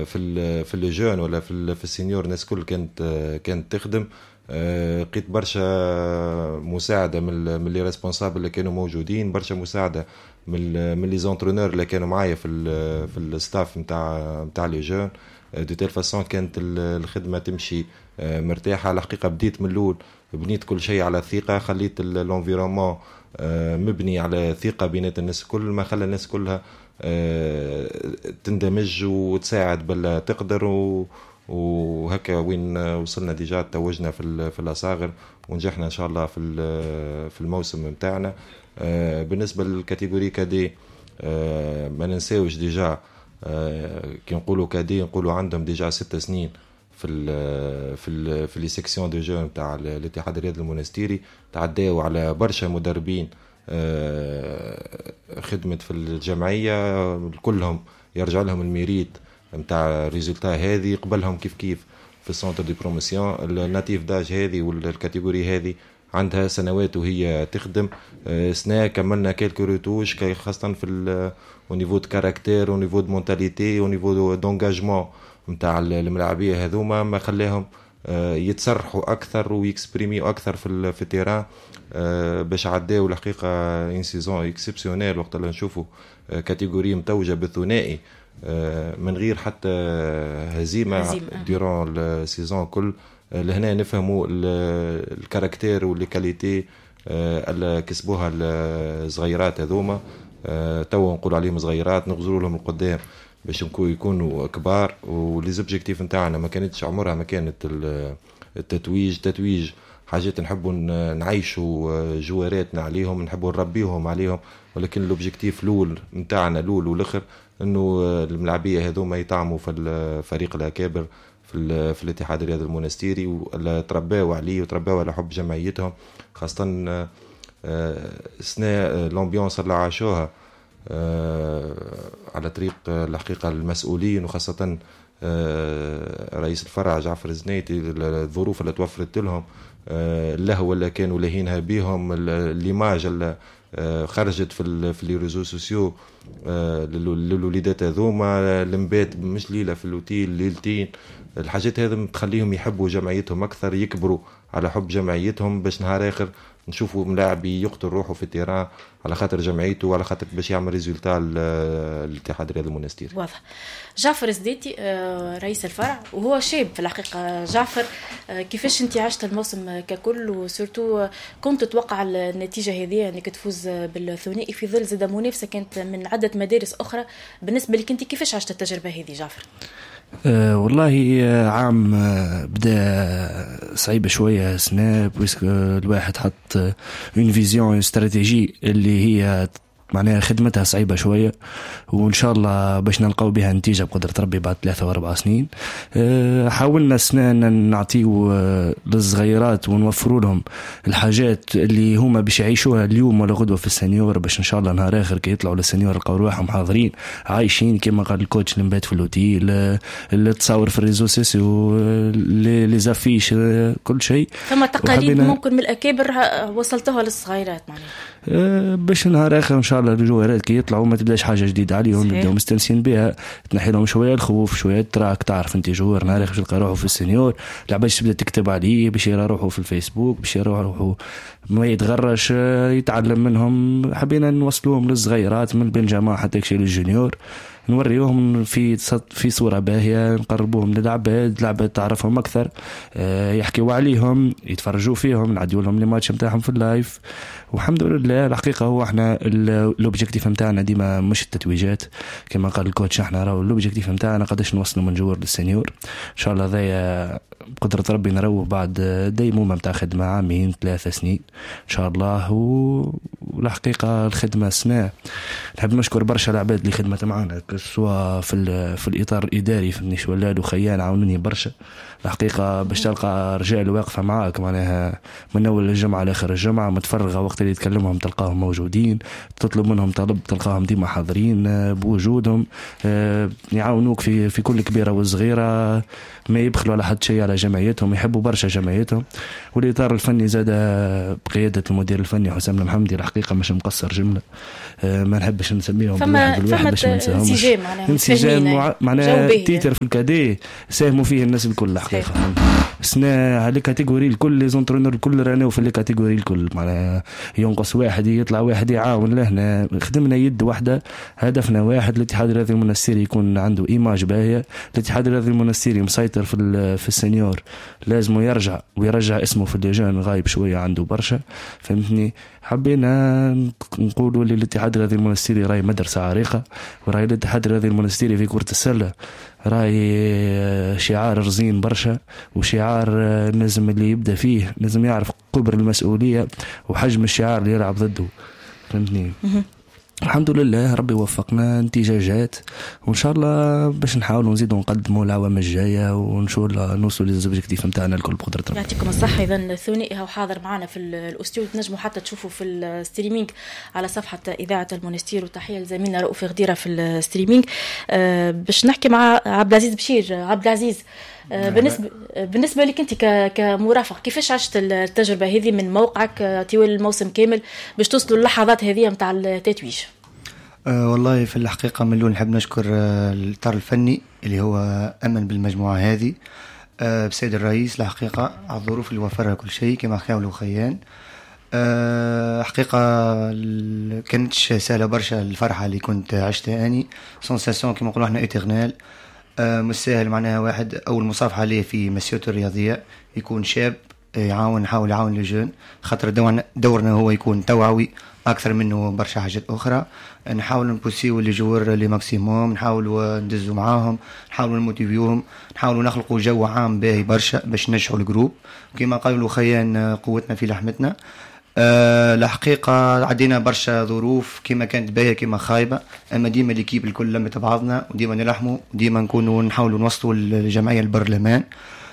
في اللجان ولا في السينيور الناس كل كانت تخدم. لقيت برشا مساعده من لي ريسبونسابل اللي كانوا موجودين، برشا مساعده من لي زونترونور اللي كانوا معايا في الستاف نتاع لي جون. دو تيل فاسون كانت الخدمه تمشي مرتاحه. على الحقيقه بديت من الاول، بنيت كل شيء على ثقه، خليت الانفيرومون مبني على ثقه بينات الناس كل، ما خلى الناس كلها تندمج وتساعد بلا تقدر. وهكا وين وصلنا ديجا توجنا في الأصاغر ونجحنا إن شاء الله في الموسم متاعنا. بالنسبة للكاتيجوري كادي ما ننساوش ديجا كي نقولوا كادي نقولوا عندهم ديجا 6 سنين في لي سيكسيون دو جو نتاع الاتحاد الرياضي المونستيري. تعداوا على برشا مدربين خدمت في الجمعية، كلهم يرجع لهم الميريت نتاع ريزولتا هذه. قبلهم كيف في السنتر دي بروموسيون الناتيف داج هذه والكاتيجوري هذه عندها سنوات وهي تخدم. سنة كملنا كيلكو روتوش خاصة في au niveau de caractère, au niveau de mentalité, au niveau d'engagement نتاع الملاعبية هذوما، ما خلاهم يتصرحوا أكثر ويكسبريميوا أكثر في التيران باش عداو الحقيقة إن سيزون إكسبسيونيل. وقت اللي نشوفوا كاتيجوري متوجة بالثنائي من غير حتى هزيمة ديرون السيزون كل. لهنا نفهموا الكاركتير والكاليتي اللي كسبوها الصغيرات هذوما. تو نقول عليهم صغيرات، نغزروا لهم القدام باش يكونوا كبار. وليزوبجيكتيف نتاعنا ما كانتش عمرها ما كانت التتويج حاجات نحبوا نعيشوا جواراتنا عليهم، نحبوا نربيهم عليهم، ولكن الاوبجيكتيف الاول نتاعنا الاول والاخر انه الملاعبيه هذوما يطعموا في الفريق الاكابر في الاتحاد الرياضي المونستيري، ولا ترباوا عليه وترباوا على حب جمعيتهم. خاصه سنة الامبيونس اللي عاشوها على طريق الحقيقه المسؤولين، وخاصه رئيس الفرع جعفر زنيتي، الظروف اللي توفرت لهم، اللهو اللي كانوا لاهينها بهم، ليماج اللي خرجت في لي ريزو سوسيو للوليدات هذوما، المبات مش ليله في الاوتيل ليلتين. الحاجات هذه تخليهم يحبوا جمعيتهم اكثر، يكبروا على حب جمعيتهم، باش نهار اخر نشوفوا ملاعبي يقتل روحه في التيران على خاطر جمعيته وعلى خاطر باش يعمل ريزولتا الاتحاد الرياضي المونستيري. واضح. جعفر زديتي رئيس الفرع وهو شاب في الحقيقة. جعفر كيفاش انت عشت الموسم ككل، وسورتو كنت تتوقع النتيجة هذه انك تفوز بالثنائي في ظل زاد منافسة كانت من عدة مدارس اخرى؟ بالنسبة لك انت كيفاش عشت التجربة هذه جعفر؟ والله عام بدا صعيبة شوية سنة، بويسك الواحد حط اون فيزيون استراتيجي اللي هي معناها خدمتها صعيبة شوية، وإن شاء الله باش نلقاو بها نتيجة بقدرة ربي بعد 3 و4 سنين. حاولنا السنة نعطيو للصغيرات ونوفروا لهم الحاجات اللي هما باش يعيشوها اليوم ولا غدوة في السنيور، باش إن شاء الله نهار آخر كي يطلعوا للسنيور يلقاو رواحهم حاضرين عايشين كما قال الكوتش، المبات في الأوتيل، اللي تصور في الريزو سوسيو، اللي زافيش، كل شيء. ثم تقاليد ممكن من الأكابر وصلتها للصغيرات معناها باش نهار آخر إن شاء الله الجوارات كي يطلعوا ما تبداش حاجة جديدة عليهم، نبداو مستنسين بها، تنحي لهم شوية الخوف، شوية التراك. تعرف انت جوار نهار باش يلقى روحه في السنيور لعباش تبدا تكتب عليه، باش يرى روحه في الفيسبوك، باش يرى روحه ما يتغرش، يتعلم منهم. حبينا نوصلوهم للصغيرات من بين جماعة حتى كشي للجونيور، نوريوهم في صورة باهية، نقربوهم للعباد، لعبة تعرفهم أكثر، يحكيوا عليهم، يتفرجوا فيهم، نعديوا لهم الماتش متاعهم في اللايف. والحمد لله الحقيقة هو احنا الأوبجيكتيف متاعنا ديما مش التتويجات كما قال الكوتش، احنا راهو الأوبجيكتيف متاعنا قداش نوصلوا من جوار للسنيور. إن شاء الله ذا بقدرة ربي نروح بعد ديمومة متاع خدمة 2-3 سنين إن شاء الله. والحقيقة الخدمة سنة نحب نشكر برشا العباد اللي خدمت معنا، سواء في الإطار الإداري في النيش ولاد وخيان، عاونوني برشا الحقيقة باش تلقى رجال واقفة معاك معناها من أول الجمعة لآخر الجمعة، متفرغة وقت اللي تكلمهم تلقاهم موجودين، تطلب منهم طلب تلقاهم ديما حاضرين بوجودهم، يعاونوك في كل كبيرة وصغيرة، ما يبخلوا على حد شيء على جمعيتهم، يحبوا برشا جمعيتهم. والإطار الفني زاد بقيادة المدير الفني حسام المحمدي الحقيقة مش مقصر جملة، ما نحبش نسميهم فما باش ما ننساهمش، انسجام معناها تيتر في الكادي ساهموا فيه الناس الكل حقيقه. سنا هذه كاتيجوري الكل لي زونترونور الكل راناو في الكاتيجوري الكل معناها ينقص واحد يطلع واحد يعاون لهنا. خدمنا يد واحده هدفنا واحد. الاتحاد الرياضي المنستيري يكون عنده ايماج باهيه. الاتحاد الرياضي المنستيري مسيطر في السنيور لازم يرجع ويرجع اسمه في اللجان غايب شويه عنده برشا فهمتني. حبينا نقولوا للاتحاد الرياضي المنستيري راي مدرسه عريقه وراي الاتحاد الرياضي المنستيري في كرة السله راي شعار رزين برشا وشعار لازم اللي يبدا فيه لازم يعرف كبر المسؤوليه وحجم الشعار اللي يلعب ضده فهمتني. الحمد لله ربي وفقنا نتيجة وان شاء الله باش نحاولوا نزيدوا نقدموا العوام الجايه وان شاء الله نوصلوا للزوبجيكتيف نتاعنا الكل بقدره ربي. يعطيكم الصحه. اذا الثنائي هو حاضر معنا في الاستوديو تنجموا حتى تشوفوا في الستريمينج على صفحه اذاعه المونستير. وتحيه لزميلنا رؤوف غديره في الستريمينج. باش نحكي مع عبد العزيز بشير. عبد العزيز بالنسبه لك انت كمرافق كيفاش عشت التجربه هذه من موقعك طوال الموسم كامل باش توصلوا للحظات هذه نتاع التتويج؟ والله في الحقيقه من نحب نشكر الاطار الفني اللي هو امن بالمجموعه هذه بسيد الرئيس الحقيقه على الظروف اللي وفرها كل شيء كما حكاولوا خيان. حقيقه كانتش سهله برشا الفرحه اللي كنت عشتها اني سونساسيون كما نقولوا احنا ايترنال. مش سهل معناها واحد اول مصافحه ليه في مسيرته الرياضيه يكون شاب نحاول يعاون لجون خاطر دورنا هو يكون توعوي اكثر منه برشا حاجات اخرى. نحاول نبوسيو لي جوار لي ماكسيموم نحاولوا ندزوا معاهم نحاولوا نموتيفيوهم نحاولوا نخلقوا جو عام باهي برشا باش ننجحوا الجروب كما قالوا خيان قوتنا في لحمتنا. الحقيقه عدينا برشا ظروف كما كانت باهيه كما خايبه اما ديما ليكيب الكل لمت بعضنا وديما نلحموا وديما نكونوا نحاولوا نوصلوا الجمعيه البرلمان.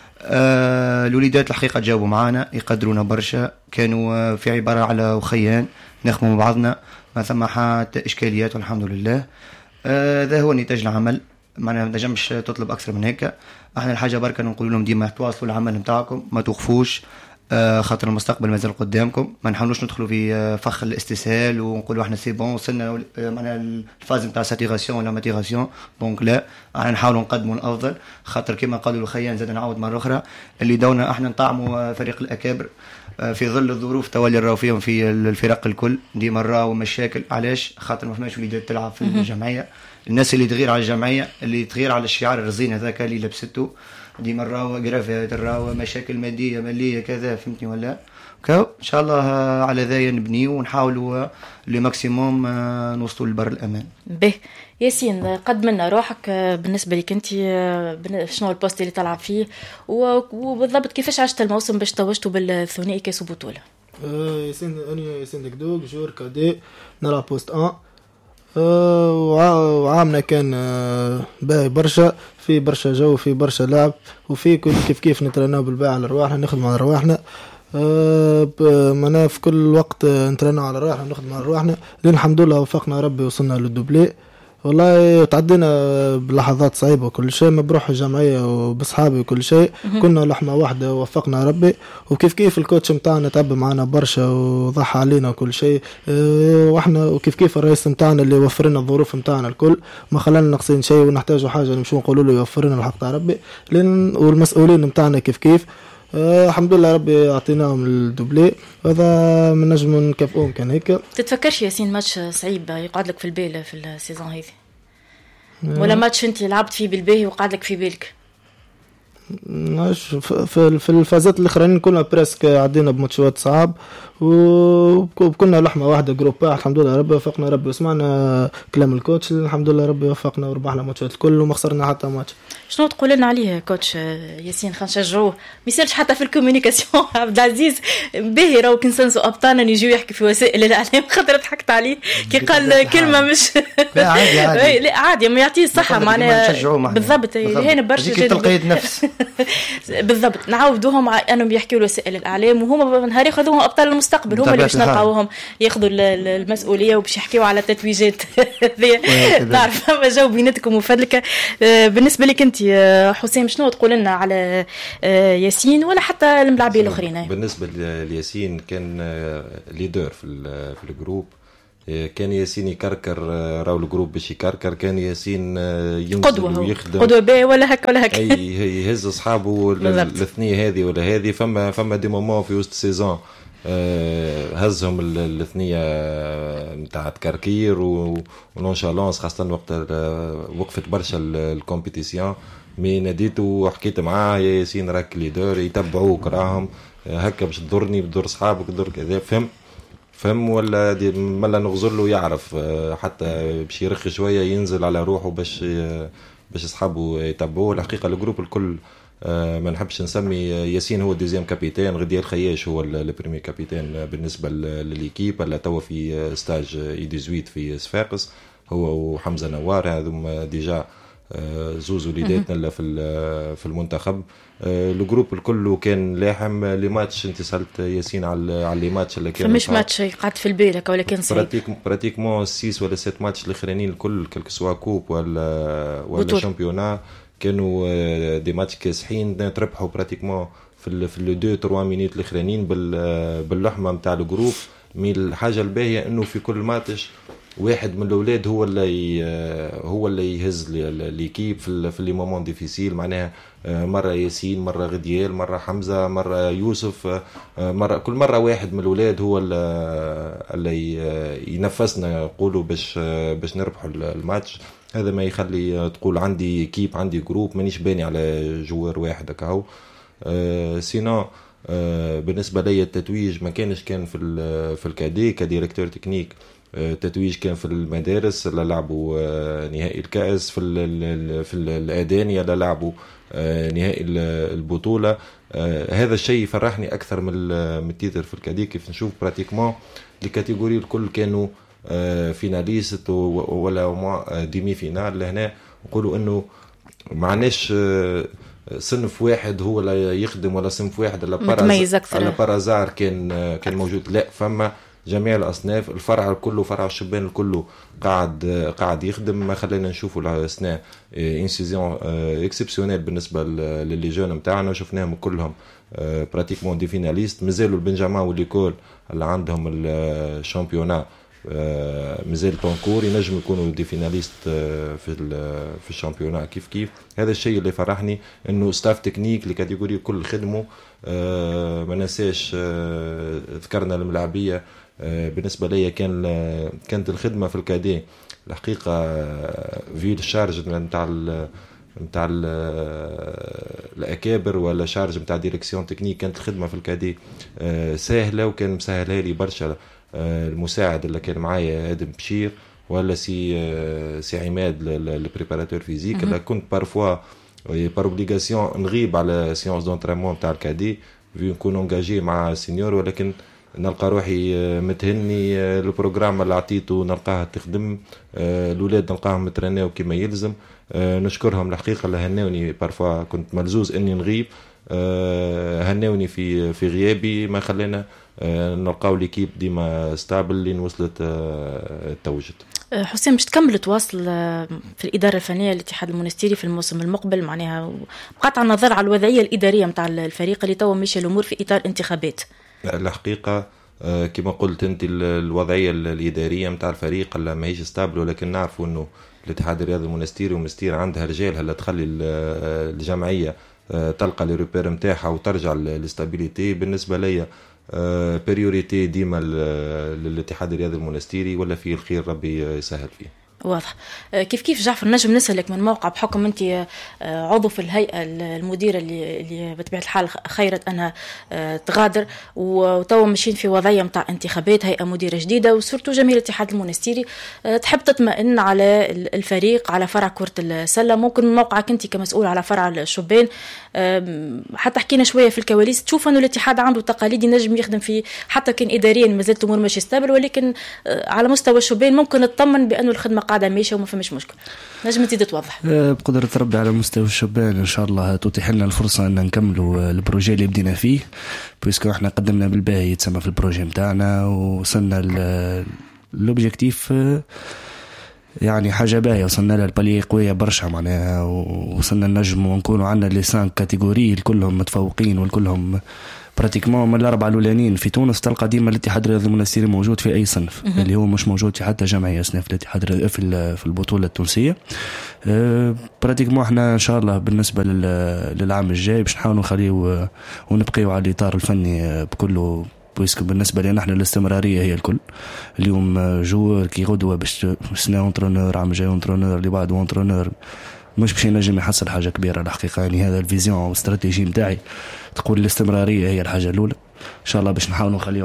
الوليدات الحقيقه جاوبوا معنا يقدرونا برشا كانوا في عباره على وخيان نخدموا مع بعضنا ما ثم حتى اشكاليات والحمد لله. هذا هو نتاج العمل معناها ما نجمش تطلب اكثر من هيك. احنا الحاجه بركه نقول لهم ديما تواصلوا العمل نتاعكم ما توقفوش خاطر المستقبل مازال قدامكم ما نحاولوش ندخلوا في فخ الاستسهال ونقولوا احنا سي بون وصلنا معناها الفاز نتاع ساتيغاسيون ولا ماتيغاسيون دونك لا احنا نحاولوا نقدموا الافضل خاطر كما قالوا الخيان زاد نعاود مره اخرى اللي دونا احنا نطعموا فريق الاكابر في ظل الظروف تولي الراو فيهم في الفرق الكل ديما راو مشاكل علاش خاطر ما فماش وليدات تلعب في الجمعيه. الناس اللي تغير على الجمعيه اللي تغير على الشعار الرزين هذاك اللي لبسته ديما راو غرافات راو مشاكل ماليه كذا فهمتني ولا ان شاء الله على ذا نبنيو ونحاولوا لي ماكسيموم نوصلوا لبر الامان. به ياسين قدم لنا روحك بالنسبه لك انت شنو البوست اللي تلعب فيه وبالضبط كيفاش عشت الموسم باش توجتوا بالثنائي كاس بطوله؟ ياسين انا ياسين دكدوك جور كادي نلعب بوست 1 وعامنا كان باهي برشا في برشا جو في برشا لعب وفي كيف نترناو بالباع على رواحنا نخدم على رواحنا منا في كل وقت نترناو على رواحنا نخدم على رواحنا لين الحمد لله وفقنا ربي وصلنا للدوبلي. والله تعدينا بلحظات صعيبة وكل شيء ما بروح الجمعية وبصحابي وكل شيء كنا لحمة واحدة ووفقنا ربي وكيف الكوتش متاعنا تعب معنا برشا وضحى علينا وكل شيء واحنا وكيف الرئيس متاعنا اللي وفر لنا الظروف متاعنا الكل ما خلانا نقصين شيء ونحتاجوا حاجة نمشوا نقولوا له يوفر لنا الحق تاع ربي والمسؤولين متاعنا كيف الحمد لله ربي يعطيناهم الدوبلي هذا من نجم نكافئهم كان هيك. تتفكرش ياسين ماتش صعيب يقعد لك في البال في السيزون هذه ولا ماتش انت لعبت فيه بالباهي وقعد لك في بالك؟ في الفازات الاخرين كنا بريسك عدينا بماتشات صعب وكنا لحمه واحده جروب الحمد لله ربي وفقنا ربي وسمعنا كلام الكوتش الحمد لله ربي وفقنا وربحنا ماتشات الكل وما خسرنا حتى ماتش. شنو تقول لنا عليه كوتش ياسين خلينا نشجعوه ما يصيرش حتى في الكوميونيكاسيون عبد العزيز باهي راهو كنسنسو ابطالنا يجيو يحكي في وسائل الاعلام خاطر ضحكت عليه كي قال كلمه مش لا عادي لا عادي ما يعطيه الصحه معناها بالضبط هنا برشا تلقيت نفس بالضبط نعاودوهم انهم يحكيوا وسائل الاعلام وهما نهار ياخذوهم ابطال المستقبل هما اللي باش نلقاوهم ياخذوا المسؤوليه وباش يحكيوا على التتويجات تعرف ما جو بيناتكم وفضلك. بالنسبه لك انت حسام شنو تقول لنا على ياسين ولا حتى الملاعبين الاخرين؟ بالنسبه لياسين كان ليدر في الجروب كان ياسين يكركر راهو الجروب باش يكركر، كان ياسين ينزل ويخدم قدوة باهي ولا هكا ولا هكا يهز اصحابه الاثنيه هذه ولا هذه. فما دي مومون في وسط السيزون هزهم الاثنيه نتاع تكركير ونونشالونس، خاصه وقت وقفت برشا الكومبيتيسيون. مي ناديته وحكيت معاه يا ياسين راك ليدر، يتبعوك راهم هكا باش تضرني بتضر صحابك تضر كذا. فهم ولا ملا نغزر له يعرف حتى باش يرخي شويه ينزل على روحه باش اصحابه يتبعوه. الحقيقه الجروب الكل ما نحبش نسمي ياسين هو الديزيام كابيتان، غدير الخياش هو البريمي كابيتان بالنسبه لليكيب اللي توا في ستاج اي 18 في صفاقس، هو وحمزه نوار هذوم ديجا زوز وليداتنا في المنتخب. الجروب الكل كان لاحم لي ماتش. انت سالت ياسين على لي ماتش اللي كان مش ماتش قعد في البيت ولكن صعيب براتيكمون 6 ولا 7 ماتش الاخرانيين الكل كلك سوا كوب ولا شامبيونا كانوا دي ماتش كاسحين، تربحوا براتيكمون في لو 2-3 مينوت الاخرانيين باللحمه نتاع الجروب. مي الحاجه الباهيه انه في كل ماتش واحد من الاولاد هو اللي يهز ليكيب في لي مومون ديفيسيل، معناها مره ياسين، مره غديال، مره حمزه، مره يوسف، كل مره واحد من الاولاد هو اللي ينفسنا يقولوا باش نربحوا الماتش. هذا ما يخلي تقول عندي كيب عندي جروب مانيش باني على جوار واحد هكا. سينو بالنسبه لي التتويج ما كان في الكادي كديريكتور تكنيك. التتويج كان في المدارس اللي لعبوا نهائي الكأس، في الأدانية اللي لعبوا نهائي البطولة. هذا الشيء فرحني أكثر من التيتر في الكادي. كيف نشوف براتيكمون الكاتيجوري الكل كانوا فيناليست ولا ديمي فينال. لهنا نقولوا إنه معناش صنف واحد هو اللي يخدم ولا صنف واحد على بارازار كان موجود. لا، فما جميع الأصناف، الفرع الكل فرع الشبان الكل قاعد يخدم. ما خلينا نشوفوا الأثناء انسيزيون اكسبسيونيل بالنسبة للي جون متاعنا، شفناهم كلهم براتيكمون دي فيناليست. مازالوا البنجامان والليكول اللي عندهم الشامبيونا مازال طنكور ينجم يكونوا دي فيناليست في الشامبيونا كيف. هذا الشيء اللي فرحني انه ستاف تكنيك لكاتيجوري كل خدمه. ما ننساش ذكرنا الملاعبيه بالنسبه لي كانت الخدمه في الكادي الحقيقه في الشارج نتاع الاكابر ولا شارج نتاع ديريكسيون تكنيك. كانت الخدمه في الكادي سهله وكان مسهلها لي برشا. المساعد اللي كان معايا ادم بشير ولا سي عماد البريباراتور فيزيك اللي كنت بارفوا بار اوبليغاسيون نغيب على سيونس دونترينمون تاع الكادي في نكون انجاجي مع سينيور، ولكن نلقى روحي متهني. البروغرام اللي عطيته نلقاها تخدم، الاولاد نلقاهم مترناو كما يلزم. نشكرهم الحقيقه اللي هناوني بارفوا كنت ملزوز اني نغيب، هناوني في غيابي ما خلينا نلقاو ليكيب ديما ستابل اللي وصلت التوجد. حسين باش تكمل تواصل في الإدارة الفنية للاتحاد المونستيري في الموسم المقبل، معناها بقطع النظر على الوضعية الإدارية متاع الفريق اللي توا ماشي الأمور في إطار انتخابات. الحقيقة كما قلت أنت الوضعية الإدارية متاع الفريق اللي ما هيش ستابل، ولكن نعرفوا أنه الاتحاد الرياضي المونستيري ومستير عندها رجال هلا تخلي الجمعية تلقى لي ريبير متاعها وترجع للاستابيليتي. بالنسبة لي بريوريتي ديما للاتحاد الرياضي المونستيري ولا فيه الخير ربي يسهل فيه. واضح. كيف جعفر نجم نسألك من موقع بحكم أنت عضو في الهيئة المديرة اللي بطبيعة الحال خيرت أنها تغادر وتوا ماشيين في وضعية متاع انتخابات هيئة مديرة جديدة وصرتوا جميع الاتحاد المونستيري تحب تطمئن على الفريق على فرع كرة السلة. ممكن من موقعك أنت كمسؤول على فرع الشبان حتى حكينا شوية في الكواليس تشوف أنه الاتحاد عنده تقاليد نجم يخدم فيه حتى كان إداريا ما زالت أمور ماشي ستابل، ولكن على مستوى الشبان ممكن نطمن بأنه الخدمة قاعدة ماشية وما فماش مشكلة. نجم تزيد توضح؟ بقدرة ربي على مستوى الشبان إن شاء الله تتيح لنا الفرصة أن نكملوا البروجي اللي بدينا فيه، بيسكو احنا قدمنا بالباهي يتسمى في البروجي متاعنا وصلنا للوبجيكتيف يعني حاجة باهية، وصلنا للبالية قوية برشا معناها، وصلنا النجم ونكونوا عندنا لي 5 كاتيجوري كلهم متفوقين والكلهم براتيكمون من الأربعة الأولانيين في تونس تلقى ديما الاتحاد الرياضي المنستيري موجود في أي صنف، اللي هو مش موجود في حتى جمعية صنف الاتحاد في البطولة التونسية. براتيكمون احنا إن شاء الله بالنسبة للعام الجاي باش نحاول نخليه ونبقيو على الإطار الفني بكله، بالنسبة لنا احنا الاستمرارية هي الكل. اليوم جوار كي غدوة باش سنة اونترونور، عام جاي اونترونور، اللي بعده اونترونور، مش باش ينجم يحصل حاجة كبيرة الحقيقة. يعني هذا الفيزيون والاستراتيجي متاعي تقول الاستمرارية هي الحاجة الأولى إن شاء الله، باش نحاول نخليه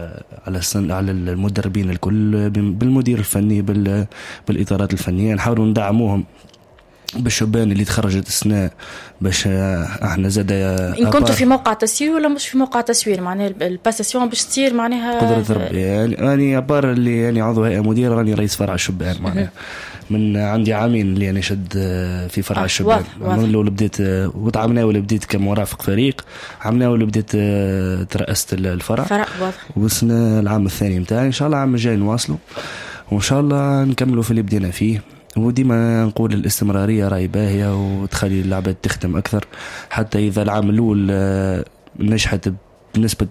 على المدربين الكل، بالمدير الفني، بالإطارات الفنية، نحاولوا ندعموهم بالشبان اللي تخرجت السنة، باش احنا زاد ان كنتوا في موقع تسوير ولا مش في موقع تسوير، معناها الباساسيون باش تصير معناها قدرة ربي. يعني ابار اللي يعني عضو هيئة مدير، راني رئيس فرع الشبان معناها من عندي عامين اللي يعني شد في فرع الشبان. من الاول بديت وتعاملنا، ولا بديت كمرافق فريق، عملنا ولا بديت ترأست الفرع وصلنا العام الثاني متاعي. ان شاء الله العام الجاي نواصلوا، وان شاء الله نكملوا في اللي بدينا فيه. وديما نقول الاستمرارية راهي باهية وتخلي اللعبة تخدم أكثر. حتى إذا العام الأول نجحت بنسبة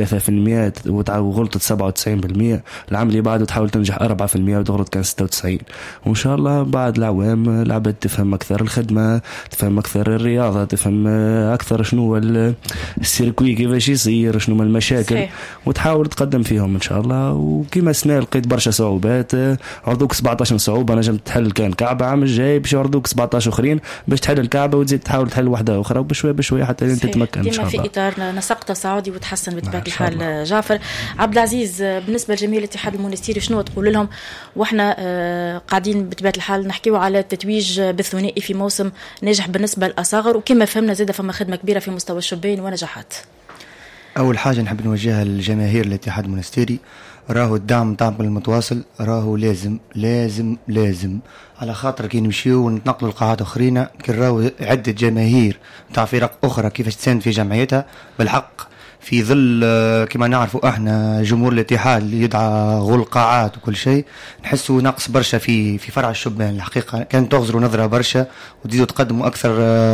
3% وغلطت 97%، العام اللي بعده تحاول تنجح 4% وتغلط كان 96. وإن شاء الله بعد العوام لعبة تفهم أكثر الخدمة، تفهم أكثر الرياضة، تفهم أكثر شنو السيركوي كيفاش يصير، شنو المشاكل، وتحاول تقدم فيهم إن شاء الله. وكما سنة لقيت برشا صعوبات، عرضوك 17 صعوبة نجمت تحل كان كعبة، عام الجاي باش يعرضوك 17 أخرين باش تحل الكعبة وتزيد تحاول تحل واحدة أخرى، وبشوية بشوية حتى تتمكن إن شاء الله. في إطار نسقط سعودي وتحسن بطبيعة الحال. جعفر عبد العزيز، بالنسبة لجميع الاتحاد المونستيري شنو تقول لهم واحنا قاعدين بطبيعة الحال نحكيو على التتويج بالثنائي في موسم ناجح بالنسبة للأصاغر، وكما فهمنا زادة فما خدمة كبيرة في مستوى الشبان ونجاحات؟ أول حاجة نحب نوجهها للجماهير الاتحاد المونستيري، راهو الدعم تاعكم المتواصل راهو لازم لازم لازم، على خاطر كي نمشيو ونتنقلوا لقاعات أخرين كي راهو عدة جماهير تاع فرق أخرى كيفاش تساند في جمعيتها بالحق، في ظل كما نعرفوا احنا جمهور الاتحاد اللي يدعى غل قاعات وكل شيء، نحسوا نقص برشا في فرع الشبان. الحقيقة كان تغزروا نظرة برشا وتزيدوا تقدموا أكثر،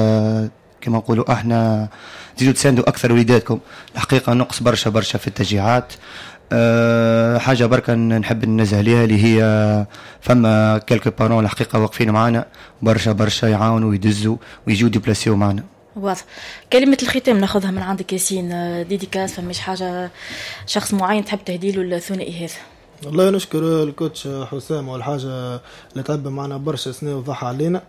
كما نقولوا احنا تزيدوا تساندوا أكثر وليداتكم. الحقيقة نقص برشا برشا في التشجيعات. حاجة بركة نحب ننزه عليها اللي هي فما كالكو بارون الحقيقة واقفين معنا برشا برشا، يعاونوا ويدزوا ويجوا ديبلاسيو معنا. واضح. كلمة الختام ناخذها من عندك ياسين، ديديكاس فمش حاجة شخص معين تحب تهديله الثنائي هذا؟ والله نشكر الكوتش حسام والحاجة اللي تعب معنا برشا سنة وضحى علينا،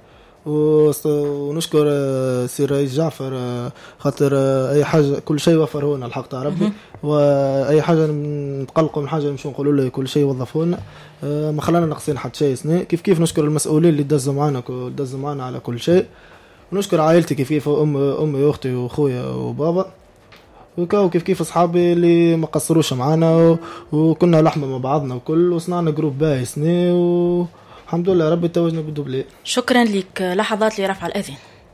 ونشكر سي رئيس جعفر خاطر اي حاجه كل شيء وفره لنا الحق تاع ربي، واي حاجه نتقلقوا من حاجه نمشوا نقولوا له كل شيء وظفوا لنا، ما خلانا ناقصين حتى شيء سنة. كيف نشكر المسؤولين اللي دزوا معنا على كل شيء، ونشكر عائلتي كيف امي واختي واخويا وبابا، وكيف اصحابي اللي ما قصروش معنا، وكنا لحمه مع بعضنا وكل، وصنعنا جروب باهي سنة، والحمد لله ربي توجنا بالدوبلي. شكرا لك. لحظات لرفع الأذان.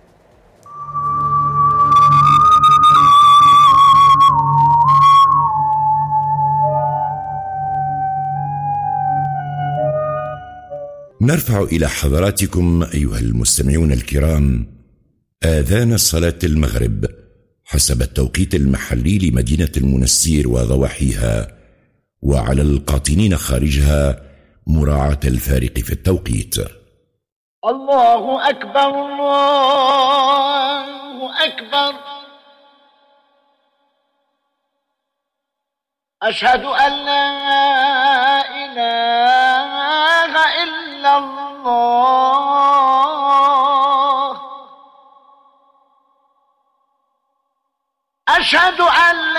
نرفع إلى حضراتكم أيها المستمعون الكرام آذان صلاة المغرب حسب التوقيت المحلي لمدينة المنستير وضواحيها، وعلى القاطنين خارجها مراعاة الفارق في التوقيت. الله أكبر الله أكبر، أشهد أن لا إله إلا الله، أشهد أن